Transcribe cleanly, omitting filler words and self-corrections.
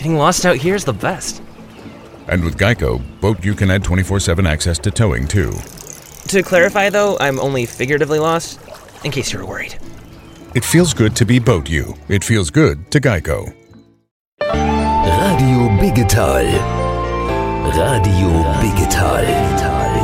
Getting lost out here is the best. And with Geico, Boat You can add 24/7 access to towing, too. To clarify, though, I'm only figuratively lost, in case you were worried. It feels good to be Boat You. It feels good to Geico. Radio Biggetal. Radio Biggetal.